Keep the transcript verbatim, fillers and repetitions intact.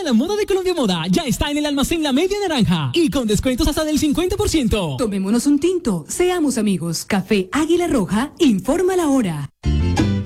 la moda de Colombia Moda ya está en el almacén La Media Naranja y con descuentos hasta del cincuenta por ciento. Tomémonos un tinto, seamos amigos. Café Águila Roja, informa la hora.